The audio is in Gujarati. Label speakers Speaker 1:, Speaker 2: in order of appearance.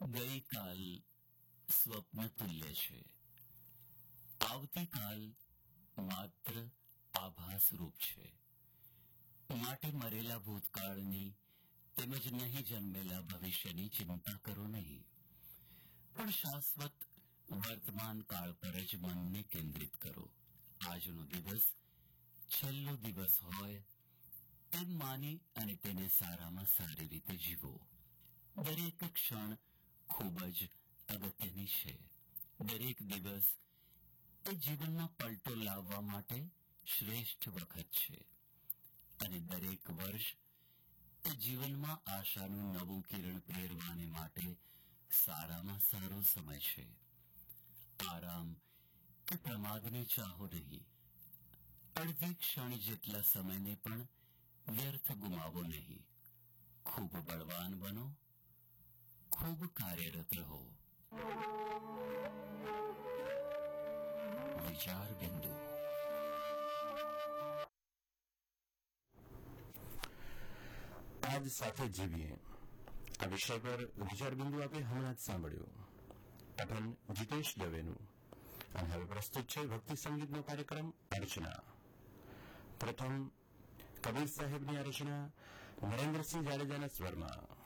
Speaker 1: ગઈકાલ સ્વપ્ન તુલ્ય છે, આવતીકાલ માત્ર આભાસ રૂપ છે. માટે મરેલા ભૂતકાળની તેમજ નહીં જન્મેલા ભવિષ્યની ચિંતા કરો નહીં, પણ શાશ્વત વર્તમાન કાળ પર જ મનને કેન્દ્રિત કરો. આજનો દિવસ છેલ્લો દિવસ હોય તેમ માની અને તેને સારામાં સારી રીતે જીવો. દરેક ક્ષણ ખૂબ જ અગત્યની છે. દરેક દિવસ એ જીવનમાં પલટો લાવવા માટે શ્રેષ્ઠ વખત છે અને દરેક વર્ષ એ જીવનમાં આશાનું નવું કિરણ પ્રેરવાને માટે સારામાં સારો સમય છે. આરામ કે પ્રમાદને ચાહો નહીં. અડધી ક્ષણ જેટલા સમયને પણ વ્યર્થ ગુમાવો નહીં. ખૂબ બળવાન બનો, ખૂબ કાર્યરત રહો. વિચાર બિંદુ.
Speaker 2: આજ સાથે જીવીએ આ વિષય પર વિચાર બિંદુ આપણે હમણાં જ સાંભળ્યું. પઠન જીતેશ દવેનું. અને હવે પ્રસ્તુત છે ભક્તિ સંગીતનો કાર્યક્રમ અર્ચના. પ્રથમ કબીર સાહેબની આ રચના નરેન્દ્રસિંહ જાડેજાના સ્વરમાં.